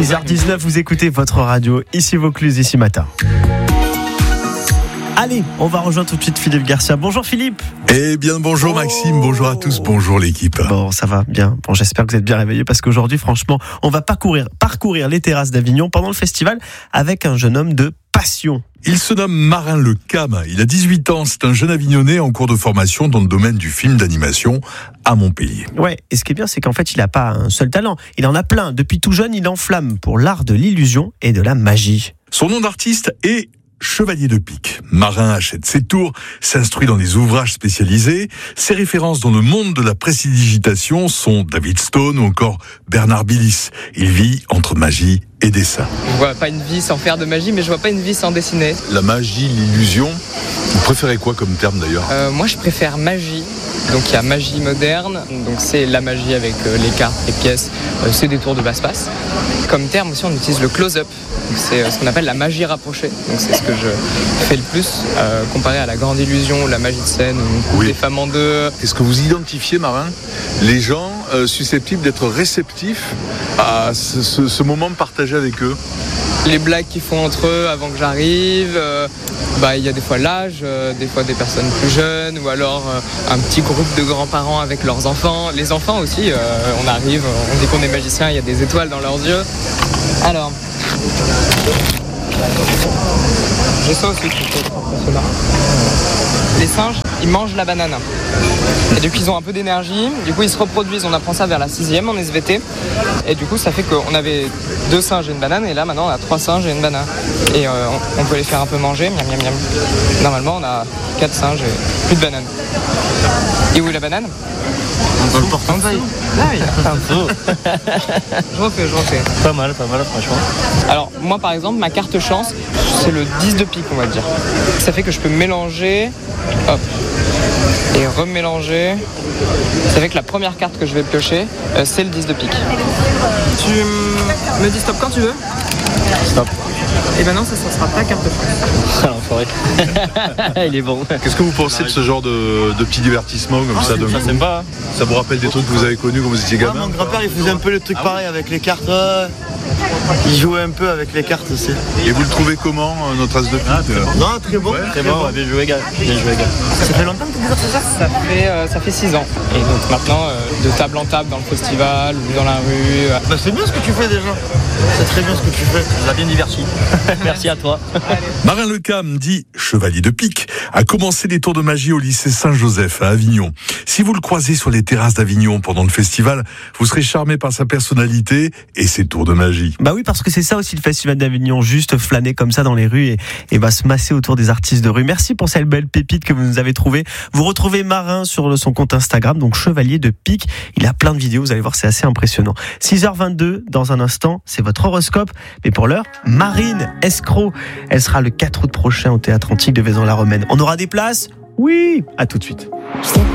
6h19, vous écoutez votre radio, ici Vaucluse, ici Matin. Allez, on va rejoindre tout de suite Philippe Garcia. Bonjour Philippe. Eh bien bonjour Maxime, bonjour à tous, bonjour l'équipe. Bon, ça va bien. Bon, j'espère que vous êtes bien réveillés parce qu'aujourd'hui, franchement, on va parcourir les terrasses d'Avignon pendant le festival avec un jeune homme de passion. Il se nomme Marin Le Cam, il a 18 ans, c'est un jeune Avignonnais en cours de formation dans le domaine du film d'animation à Montpellier. Ouais, et ce qui est bien, c'est qu'en fait, il n'a pas un seul talent, il en a plein. Depuis tout jeune, il enflamme pour l'art de l'illusion et de la magie. Son nom d'artiste est Chevalier de Pique. Marin achète ses tours, s'instruit dans des ouvrages spécialisés. Ses références dans le monde de la prestidigitation sont David Stone ou encore Bernard Billis. Il vit entre magie et dessin. Je vois pas une vie sans faire de magie, mais je vois pas une vie sans dessiner. La magie, l'illusion, vous préférez quoi comme terme d'ailleurs ? Moi je préfère magie. Donc il y a magie moderne, donc c'est la magie avec les cartes, les pièces, c'est des tours de passe-passe. Comme terme aussi on utilise le close-up, donc c'est ce qu'on appelle la magie rapprochée. Donc c'est ce que je fais le plus, comparé à la grande illusion, la magie de scène, ou des femmes en deux. Est-ce que vous identifiez, Marin, les gens susceptibles d'être réceptifs à ce moment partagé avec eux ? Les blagues qu'ils font entre eux avant que j'arrive, il y a des fois l'âge, des fois des personnes plus jeunes, ou alors un petit groupe de grands-parents avec leurs enfants. Les enfants aussi, on arrive, on dit qu'on est magicien, il y a des étoiles dans leurs yeux. Alors, j'ai ça aussi qui est impressionnant. Les singes, ils mangent la banane. Et du coup, ils ont un peu d'énergie. Du coup, ils se reproduisent. On apprend ça vers la 6e en SVT. Et du coup, ça fait qu'on avait 2 singes et une banane. Et là, maintenant, on a 3 singes et une banane. Et on peut les faire un peu manger. Miam, miam, miam. Normalement, on a 4 singes et plus de banane. Et où est la banane ? Dans le portefeuille. Ah oui, un peu. Je refais. Pas mal, franchement. Alors, moi, par exemple, ma carte chance, c'est le 10 de pique, on va dire. Ça fait que je peux mélanger, hop, et remélanger. Ça fait que la première carte que je vais piocher, c'est le 10 de pique. Tu me dis stop quand tu veux ? Stop. Et maintenant, ça sera ta carte chance. Ah, l'enfoiré. Il est bon. Qu'est-ce que vous pensez de ce genre de petits divertissements comme ça C'est sympa. Ça vous rappelle des trucs que vous avez connus quand vous étiez gamin ? Mon grand-père il faisait un peu les trucs pareils avec les cartes. Il jouait un peu avec les cartes aussi. Et vous le trouvez comment, notre as de pique ? Non, très bon. Très bon, bien joué, gars. Ça fait longtemps que tu fais ça ? Ça fait 6 ans. Et donc maintenant, de table en table dans le festival ou dans la rue. Bah, c'est bien ce que tu fais déjà. C'est très bien ce que tu fais. Ça nous a bien divertis. Merci à toi. Marin Le Cam, dit Chevalier de Pique, a commencé les tours de magie au lycée Saint-Joseph à Avignon. Si vous le croisez sur les terrasses d'Avignon pendant le festival, vous serez charmé par sa personnalité et ses tours de magie. Bah oui, parce que c'est ça aussi le festival d'Avignon, juste flâner comme ça dans les rues et se masser autour des artistes de rue. Merci pour cette belle pépite que vous nous avez trouvée. Vous retrouvez Marin sur son compte Instagram, donc Chevalier de Pique. Il a plein de vidéos, vous allez voir, c'est assez impressionnant. 6h22, dans un instant, c'est votre horoscope. Mais pour l'heure, Marine Escroc. Elle sera le 4 août prochain au Théâtre Antique de Vaison-la-Romaine. On aura des places ? Oui ! À tout de suite.